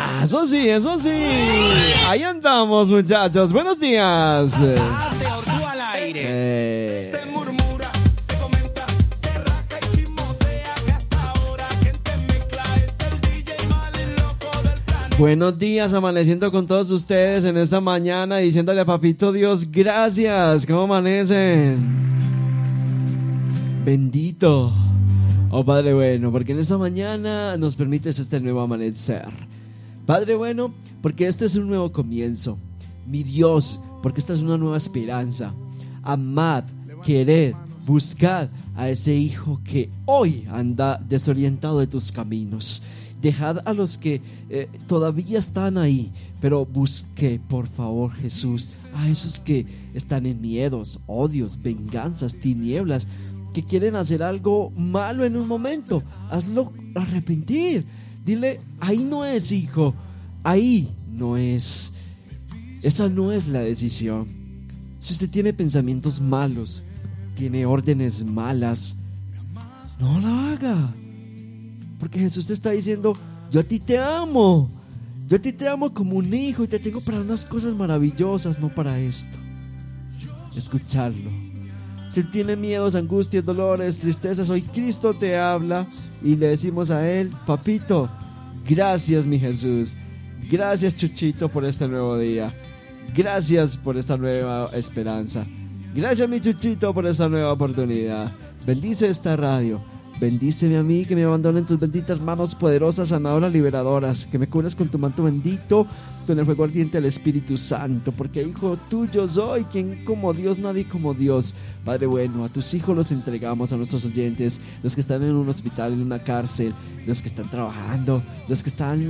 Eso sí, eso sí. Ahí andamos, muchachos. Buenos días. Al aire. Se murmura, se comenta, se rasca y chismosea que hasta ahora gente mezcla es el DJ más loco del planeta. Buenos días, amaneciendo con todos ustedes en esta mañana, diciéndole a Papito Dios, gracias. ¿Cómo amanecen? Bendito. Oh, Padre bueno, porque en esta mañana nos permites este nuevo amanecer. Padre bueno, porque este es un nuevo comienzo. Mi Dios, porque esta es una nueva esperanza. Amad, quered, buscad a ese hijo que hoy anda desorientado de tus caminos. Dejad a los que todavía están ahí, pero busque, por favor, Jesús, a esos que están en miedos, odios, venganzas, tinieblas, que quieren hacer algo malo en un momento. Hazlo arrepentir. Dile, ahí no es, hijo, ahí no es. Esa no es la decisión. Si usted tiene pensamientos malos, tiene órdenes malas, no la haga. Porque Jesús te está diciendo, yo a ti te amo. Yo a ti te amo como un hijo y te tengo para unas cosas maravillosas, no para esto. Escucharlo. Si tiene miedos, angustias, dolores, tristezas, hoy Cristo te habla y le decimos a Él, Papito, gracias mi Jesús, gracias Chuchito por este nuevo día, gracias por esta nueva esperanza, gracias mi Chuchito por esta nueva oportunidad. Bendice esta radio, bendíceme a mí, que me abandonen tus benditas manos poderosas, sanadoras, liberadoras, que me cubras con tu manto bendito, con el fuego ardiente del Espíritu Santo, porque hijo tuyo soy, quien como Dios, nadie como Dios. Padre bueno, a tus hijos los entregamos, a nuestros oyentes, los que están en un hospital, en una cárcel, los que están trabajando, los que están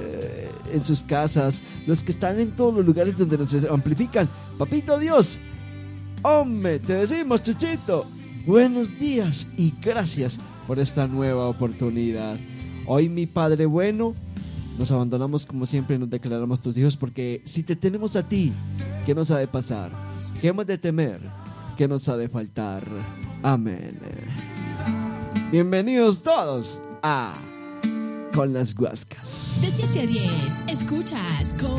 en sus casas, los que están en todos los lugares donde nos amplifican. Papito Dios, hombre, te decimos, Chuchito, buenos días y gracias por esta nueva oportunidad. Hoy, mi Padre bueno, nos abandonamos como siempre y nos declaramos tus hijos, porque si te tenemos a ti, ¿qué nos ha de pasar? ¿Qué hemos de temer? ¿Qué nos ha de faltar? Amén. Bienvenidos todos a Con las Guascas. De 7 a 10, escuchas con